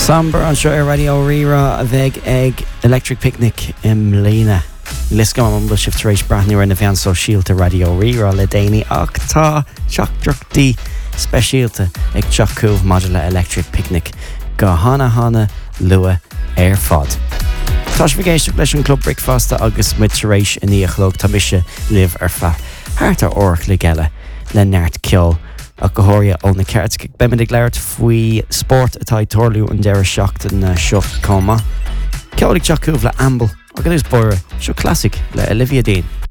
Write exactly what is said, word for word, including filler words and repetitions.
Samber an seo ar radio rira a bheith ag Electric Picnic im Líne. Lisco am bhfuil sibh tar éis brathniú ar na bhean so síalta radio rira le déine ach tá teachtarachtaí speisialta ag teachcúh maidir le Electric Picnic go hána hána lua ar fad. Tá sé bhgéisteach leis an club bricfasta agus muid tar éis in íochlóg tá mise libh ar fa háart a orch le geile le neart ceol a gohoria ó na ceart beimidig leirt faoi sport atá torliú an deire seacht an seo comma. Ceolaigh teachcúh le amble agus buire seo classic le Olivia Dean.